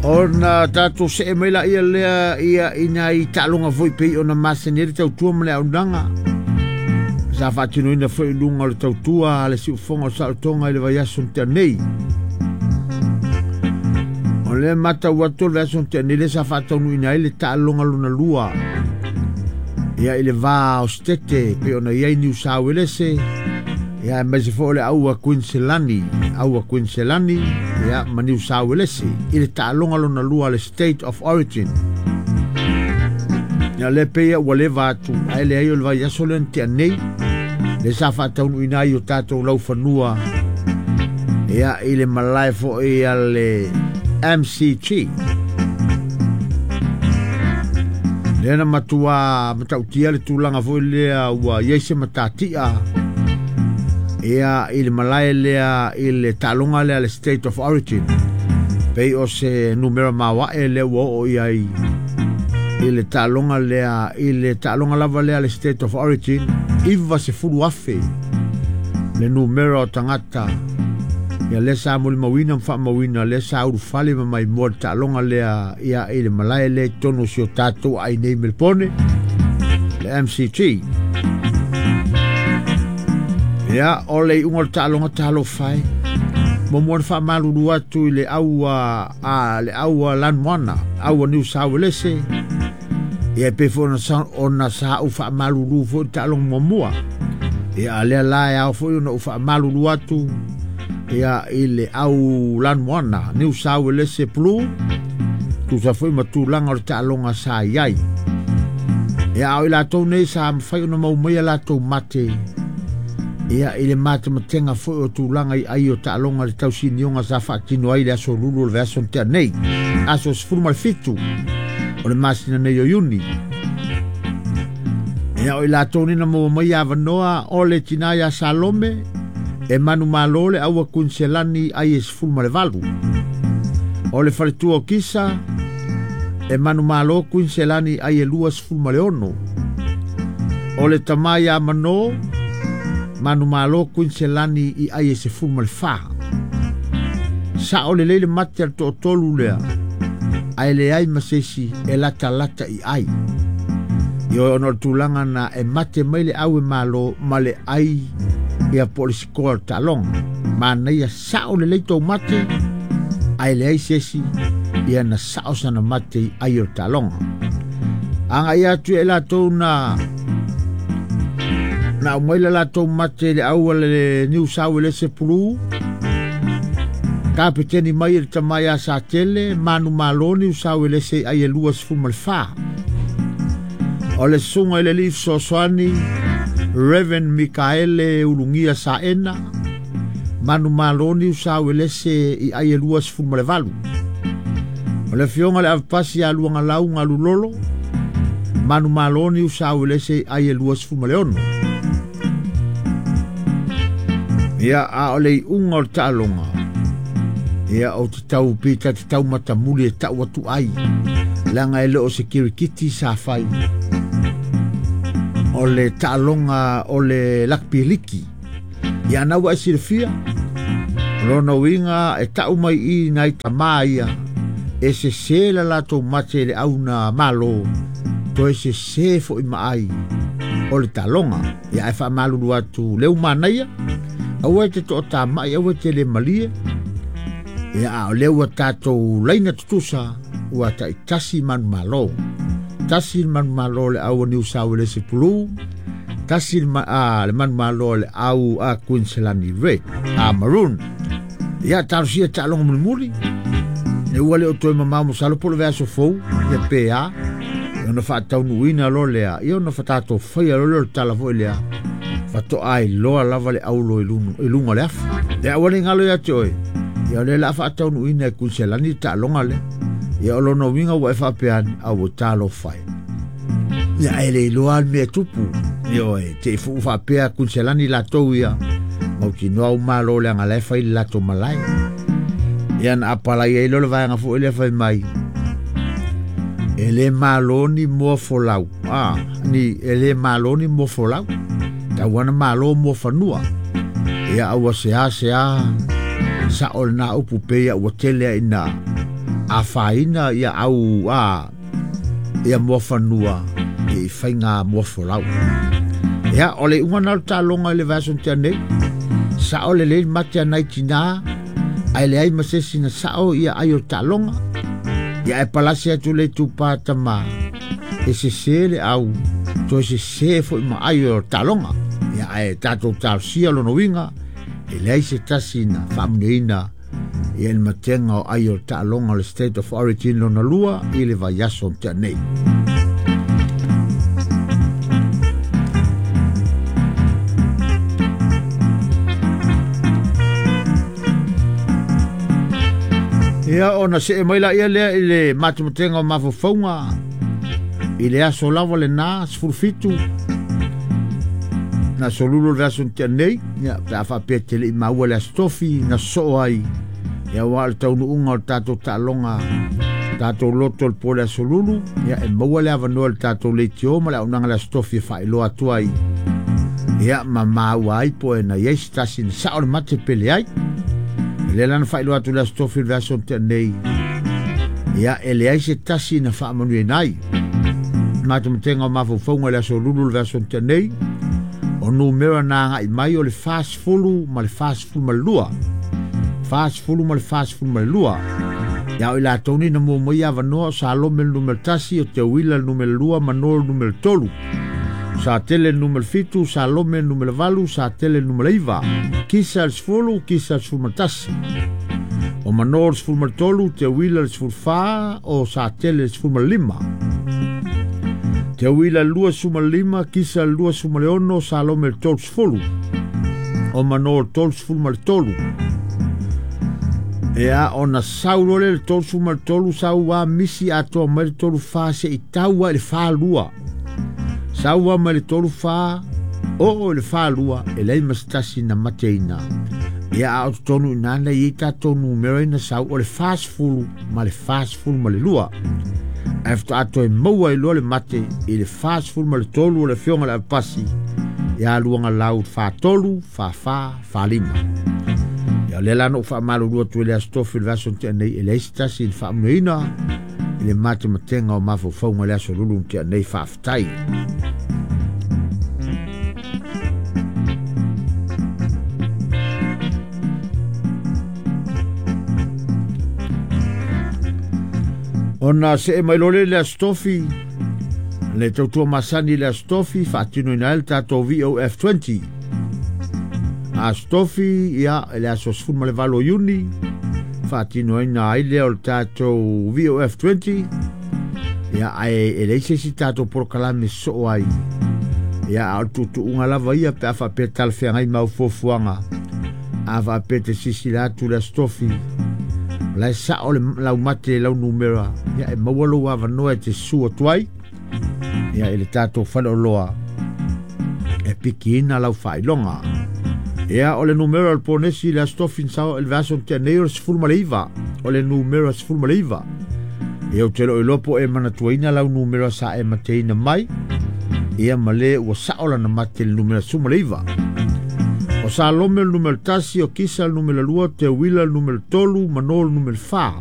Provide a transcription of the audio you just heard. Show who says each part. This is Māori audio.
Speaker 1: Ona tātou se e meila ia lea ia ina I tālonga foi pei ona maseneri tautua mle au nanga. Sa whatino ina foi lunga le tautua le si ufonga o sa utonga ile vai ason te nei. O le mata wato le ason te nei le sa whatonu ina ile tālonga luna lua. Ia ile vā o stete pe ona ia New South Wales. Ia mese fo le aua Queensland. Ia ma New South Wales. Ile tālonga luna lua le State of Origin. Ia le pea ua le vātu. Ai le aio le vai aso le ntea nei. Le sa whataunu ina i o tātou lau whanua. Ia ile malai fo ia le MCG. Lena matua matautia le tūlanga fo lea ua yeise matatia. Ia ile malai lea ile tālonga lea le State of Origin. Pei o se numera mawa e le ua o iai. Ile tālonga lea, ile tālonga lava lea le State of Origin. Iwa se furu afe. Le numera o tangata. Ia le sa muli mawina mfa mawina. Le sa uru fale ma mai mua tālonga lea. Ia ile malai le tono si o tātou ai nei melpone. Le MCG. Ia o le unga tālonga tālo fai. Momuan wha maluru atu le aua lanwana. Aua New South Wales. Ia pe fo ona sa ufa maluru fo talong momua. Ia le la ya fo ona ufa maluru atu. Ia ile au lanwana New South Wales plu. Tu sa foi matulanga o talonga sa yai. Ia o la tone sa fai ona mau mai la to mate. Ia ile mate matenga fo o tulanga ai o talonga le tausinionga sa fa tino ai le aso lulu le aso te nei. Aso sfurma fitu. O le masina nei o yuni. Ia o i la toni na mo mai avanoa o le tinaya Salome e manu malole aua kunselani ai e sfulma le valu. O le faritua o kisa e manu malo kunselani ai e lua sfulma le ono. O le tamaya mano manu malo kunselani i ai e sfulma le fa. Sa o le leile mate al to tolu lea. Ai le ai masesi e lata I ai. Io ono tulanga na e mate mai le au e malo ma le ai e a polisikoa talong. Ma na ia sao le leito mate ai le ai sesi ia na sao sana mate ai o talong. Anga ia tu e la tau na umaila la tau mate le au le New South Wales pulu. Kapiteni mai le tamaya sa tele manu maloni usawe le se ai lua sfuma le fa. O le sunga le lif soswani Reverend Mikaele ulungia sa ena manu maloni usawe le se i ai lua sfuma le valu. O le fionga le avpasi a luanga lau ngalu lolo manu maloni usawe le se ai lua sfuma le ono. Ia a ole unga o talonga. Ia o te tau pita te tau matamuli e tau atu ai. Langa e leo security sa fai. O le talonga o le lakpiliki. Ia naua e sirifia. Lona winga e tau mai I nai tamaia. E se se la lato mate le au na malo. To e se se fo I maai. O le talonga. Ia e wha maluru atu leu manaia. Aua te to ta mai aua te le malie. Ia o leua tātou leina tutusa ua ta tasi man malo. Tasi man malo le au New South Wales pulu. Tasi le man malo le au a Queensland red. A maroon. Ia tarusia talonga mulmuli. Ne ua leo toi mamamu salo polo vea so fou. Ia PA. Ia ona whaatau nuina lo lea. Ia ona whatato whaia lo leo tala fo lea. Whato ai loa lava le au lo ilunga le afa. Ia wane ngalo ia te oi. Ia le la whaatau nuina e kunselani talonga le. Ia olo no winga wa e whapeani a wo talo whai. Ia ele iloa mea tupu. Ia oe te fu whapea kunselani la tau ia. Mau ki noa umalo le anga lefa I la to malai. Ia na apala ia ilo le vayanga fu ele whai mai. Ele maloni mua folau. Ni ele maloni mua folau. Tawana malo mua fanua. Ia awa sea. Sa o na upu pea ua telea ina a whaina ia au a ia mofanua i whainga mofolau. Ia ole unga nal talonga le vason te anei, sa ole le mate anai tina, ai le ai masesi na sao ia ai o talonga, ia e palasi atu le tupata ma, e se se le au, to se se fo ima ai o talonga, ia e tato tau sia lono winga, e le ai se tasi na whamuneina, ia il matenga o ai o talonga le State of Origin lona lua, i le vayason te anei. Ia ona se maila ia lea i le matumatenga o mafofonga i le aso lava le nā sfurfitu na solulu le aso ntia nei ia ta whapea tele i maua le astofi na soo ai ia wa le taunu unga o tato talonga tato loto le pole asolulu ia e maua le avanua le tato le tioma le aunanga le astofi e whaelo atua ai ia ma maua ai po e na iesi tasi na sao le mate pele ai le lana whaelo atu le astofi le aso ntia nei ia e le ai se tasi na whaamanu e nai matumatenga o mafofonga le aso lulu le aso ntia nei o numera na ngai mai o le fast fulu ma le fast fulu ma le lua fast fulu ma le fast fulu ma le lua ia o i la toni na mua mai avanoa sa lome le numero tasi o te wila le numero lua ma no le numero tolu sa tele le numero fitu sa lome le numero valu sa tele le numero iva kisa le sfulu kisa le sfulu ma tasi o ma no le sfulu ma tolu te wila le sfulu fa o sa tele le sfulu ma lima te wila lua suma lima kisa lua suma leono sa lome le tolu sfulu o mano le tolu sfulu ma le tolu ea ona saulole le tolu suma le tolu saua misi atoa ma le tolu fa se i taua le fa lua saua ma le tolu fa o le fa lua e lei mastasi na mateina ea a o tonu inana i tato numero ina sau o le fa sfulu ma le lua after ato e maua i loa le mate i le fast food ma le tolu o le fionga le pasi ia luanga lau fa tolu, fa lima ia le lana o fa malu lua tu le astofi le vaso ntia nei e le istasi i le fa amuneina i le mate matenga o mafofonga le aso lulu ntia nei fa aftai ona se e mailole le astofi le tautua masani le astofi whaatino ina el tato VOF20 astofi ia le aso sfun ma le valo yuni whaatino ina aile o le tato VOF20 ia e leise si tato porokalame so ai ia al tutu unga lava ia pe afa pe talfea ngai mau fofuanga afa pe te sisi latu le astofi la sa o le lau mate lau numera ia e mawalo wa vanoa te sua tuai ia ele tato whana o loa e piki ina lau whailonga ia o le numera al ponesi le astofin sao el vaso te aneo sifuru maleiva o le numera sifuru maleiva ia o telo i lopo e mana tuaina lau numera sa e mateina mai ia male ua saola na mate le numera suma maleiva o sa lome le numero tasi o kisa le numero lua te wila le numero tolu manol numero fa